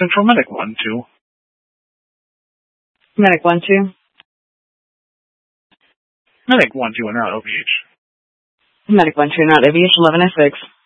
Central Medic 1-2. Medic 1-2. Medic 1-2 and out, OVH. Medic 1-2 and out, OVH 11-6.